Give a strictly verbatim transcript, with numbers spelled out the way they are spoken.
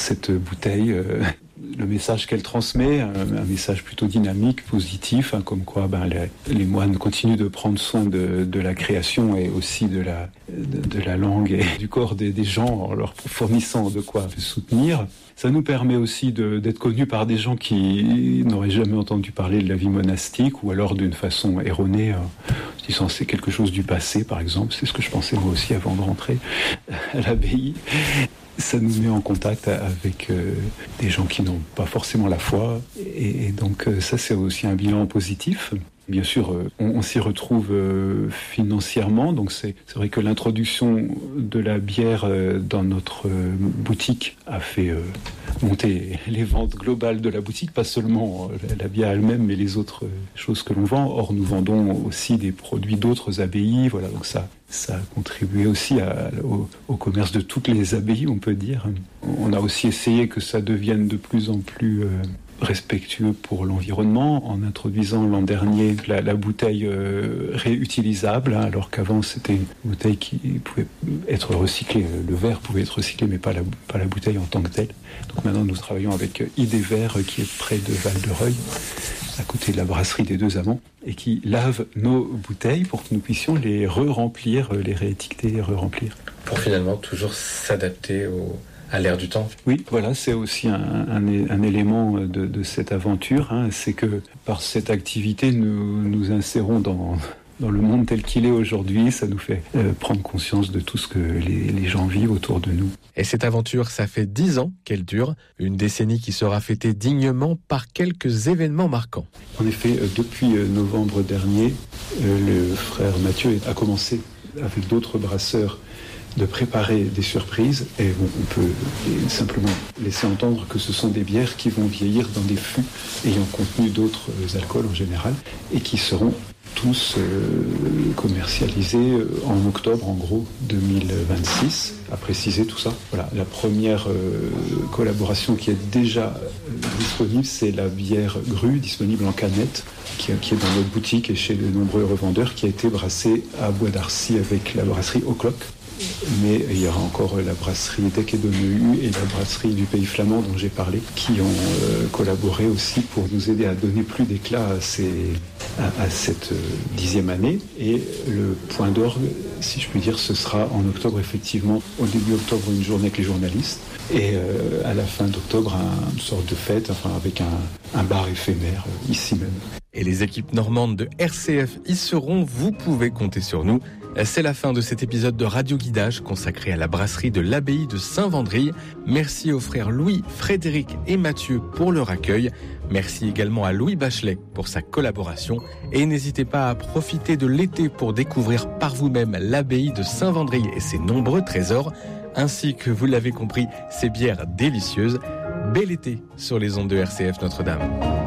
cette bouteille. Euh, le message qu'elle transmet, un, un message plutôt dynamique, positif, hein, comme quoi ben, les, les moines continuent de prendre soin de, de la création et aussi de la, de, de la langue et du corps des, des gens en leur fournissant de quoi soutenir. Ça nous permet aussi de, d'être connus par des gens qui n'auraient jamais entendu parler de la vie monastique ou alors d'une façon erronée, en disant c'est quelque chose du passé par exemple. C'est ce que je pensais moi aussi avant de rentrer à l'abbaye. Ça nous met en contact avec euh, des gens qui n'ont pas forcément la foi. Et, et donc euh, ça, c'est aussi un bilan positif. Bien sûr, euh, on, on s'y retrouve euh, financièrement. Donc c'est, c'est vrai que l'introduction de la bière euh, dans notre euh, boutique a fait euh, monter les ventes globales de la boutique. Pas seulement euh, la bière elle-même, mais les autres euh, choses que l'on vend. Or, nous vendons aussi des produits d'autres abbayes. Voilà, donc ça... Ça a contribué aussi à, au, au commerce de toutes les abbayes, on peut dire. On a aussi essayé que ça devienne de plus en plus euh, respectueux pour l'environnement, en introduisant l'an dernier la, la bouteille euh, réutilisable, hein, alors qu'avant c'était une bouteille qui pouvait être recyclée. Le verre pouvait être recyclé, mais pas la, pas la bouteille en tant que telle. Donc maintenant nous travaillons avec Idéver, qui est près de Val-de-Reuil, à côté de la brasserie des Deux Amants, et qui lave nos bouteilles pour que nous puissions les re-remplir, les réétiqueter et re-remplir. Pour finalement toujours s'adapter au, à l'ère du temps. Oui, voilà, c'est aussi un, un, un élément de, de cette aventure, hein, c'est que par cette activité, nous nous insérons dans... Dans le monde tel qu'il est aujourd'hui, ça nous fait euh, prendre conscience de tout ce que les, les gens vivent autour de nous. Et cette aventure, ça fait dix ans qu'elle dure, une décennie qui sera fêtée dignement par quelques événements marquants. En effet, euh, depuis euh, novembre dernier, euh, le frère Mathieu a commencé avec d'autres brasseurs de préparer des surprises. Et bon, on peut simplement laisser entendre que ce sont des bières qui vont vieillir dans des fûts ayant contenu d'autres alcools en général et qui seront tous euh, commercialisés en octobre, en gros, deux mille vingt-six, à préciser tout ça. Voilà, la première euh, collaboration qui est déjà euh, disponible, c'est la bière Grue, disponible en canette, qui, qui est dans notre boutique et chez de nombreux revendeurs, qui a été brassée à Bois d'Arcy avec la brasserie Au Cloc. Mais il y aura encore la brasserie Dec et Donnehu et la brasserie du Pays Flamand dont j'ai parlé, qui ont euh, collaboré aussi pour nous aider à donner plus d'éclat à, ces, à, à cette euh, dixième année. Et le point d'orgue, si je puis dire, ce sera en octobre, effectivement, au début octobre, une journée avec les journalistes, et euh, à la fin d'octobre, un, une sorte de fête, enfin avec un, un bar éphémère, euh, ici même. Et les équipes normandes de R C F y seront, vous pouvez compter sur nous. C'est la fin de cet épisode de Radio Guidage consacré à la brasserie de l'abbaye de Saint-Vendry. Merci aux frères Louis, Frédéric et Mathieu pour leur accueil. Merci également à Louis Bachelet pour sa collaboration. Et n'hésitez pas à profiter de l'été pour découvrir par vous-même l'abbaye de Saint-Vendry et ses nombreux trésors, ainsi que, vous l'avez compris, ses bières délicieuses. Bel été sur les ondes de R C F Notre-Dame.